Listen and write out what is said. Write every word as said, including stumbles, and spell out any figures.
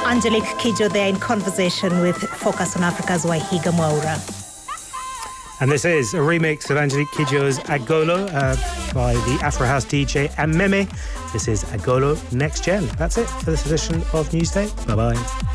Angelique Kidjo there in conversation with Focus on Africa's Wahiga Mwaura. And this is a remix of Angelique Kidjo's Agolo uh, by the Afro House D J Ameme. This is Agolo Next Gen. That's it for this edition of Newsday. Bye-bye.